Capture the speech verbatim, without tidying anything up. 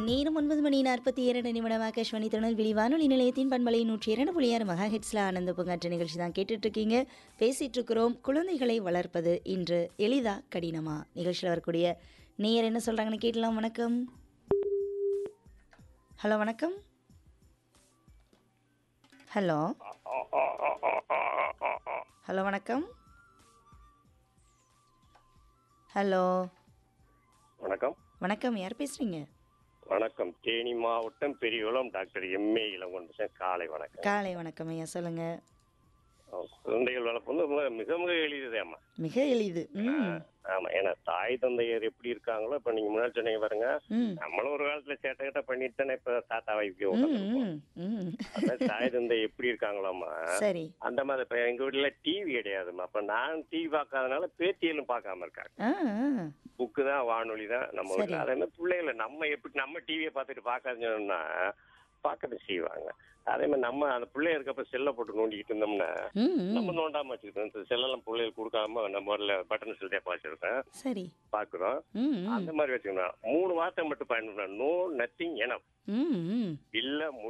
நேரம் ஒன்பது மணி நாற்பத்தி இரண்டு நிமிடம் ஆகாஷ்வாணி திருநெல்வேலி வானொலி நிலையத்தின் பண்பலை நூற்றி இரண்டு புள்ளி ஆறு மெகா ஹெட்ஸ்ல ஆனந்த பூங்காற்று நிகழ்ச்சி தான் கேட்டுட்டு இருக்கீங்க. பேசிட்டு இருக்கிறோம் குழந்தைகளை வளர்ப்பது இன்று எளிதா கடினமா. நிகழ்ச்சியில் வரக்கூடிய நேயர் என்ன சொல்றாங்கன்னு கேட்கலாம். வணக்கம். ஹலோ வணக்கம். ஹலோ ஹலோ வணக்கம். ஹலோ வணக்கம். வணக்கம். யார் பேசுறீங்க? வணக்கம். தேனி மாவட்டம் பெரியகுளம் டாக்டர் எம்ஏ இளங்கொண்டசன். காலை வணக்கம். காலை வணக்கம் ஐயா, சொல்லுங்க. குழந்தைகள் வளர்ப்பு வந்து ரொம்ப மிக மிக எளிதுதாம்மா. மிக எளிது. ம் ஆமா, ஏன்னா தாய் தந்தையர் எப்படி இருக்காங்களோ இப்ப நீங்க முன்னாடி சொன்னீங்க பாருங்க, ம் நம்மளும் ஒரு காலத்துல சேட்டை கிட்ட பண்ணிட்டு தானே இப்ப தாத்தா வைப்பு ம் ம் ம் தாய் தந்தை எப்படி இருக்காங்களாமா சரி. அந்த மாதிரி. இப்ப எங்க வீட்டுல டிவி கிடையாதுமா. அப்ப நான் டிவி பார்க்காதனால பேத்தியலும் பார்க்காம இருக்காங்க. ஆ ஆ. புக்கு தான், வானொலி தான் நம்ம சரி. வீட்டுல. அதே மாதிரி பிள்ளைகளை நம்ம எப்படி நம்ம டிவியை பார்த்துட்டு பார்க்காதுன்னு சொன்னா பார்க்கறது செய்வாங்க. அதே மாதிரி நம்ம அந்த பிள்ளை இருக்கப்ப செல்லை போட்டு நோண்டிக்கிட்டு இருந்தோம்னா ம் ம். நம்ம நோண்டாம வச்சுக்கிட்டோம். இந்த செல்லெல்லாம் பிள்ளைகளுக்கு கொடுக்காம நம்ம பட்டன் செல் டேப்பா வச்சிருக்கேன், சரி. பாக்குறோம். ம் ம் அந்த மாதிரி வச்சுக்கணும். மூணு வார்த்தை மட்டும் பயன்படுத்தணும். நோ, நத்திங், எனப். ம் ம் இல்ல